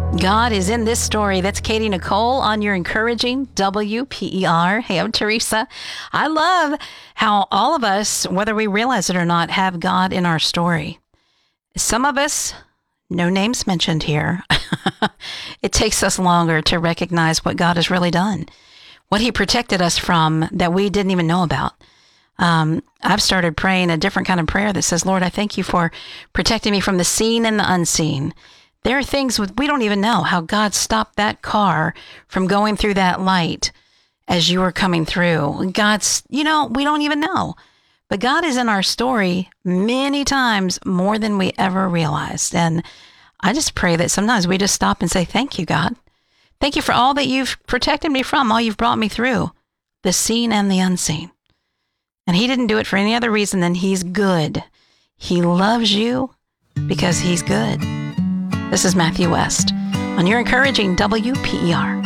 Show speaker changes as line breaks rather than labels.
God is in this story. That's Katie Nicole on your encouraging WPER. Hey, I'm Teresa. I love how all of us, whether we realize it or not, have God in our story. Some of us, no names mentioned here, it takes us longer to recognize what God has really done, what he protected us from that we didn't even know about. I've started praying a different kind of prayer that says, Lord, I thank you for protecting me from the seen and the unseen. There are things we don't even know how God stopped that car from going through that light as you were coming through. God's, we don't even know. But God is in our story many times more than we ever realized. And I just pray that sometimes we just stop and say, thank you, God. Thank you for all that you've protected me from, all you've brought me through, the seen and the unseen. And he didn't do it for any other reason than he's good. He loves you because he's good. This is Matthew West on your encouraging WPER.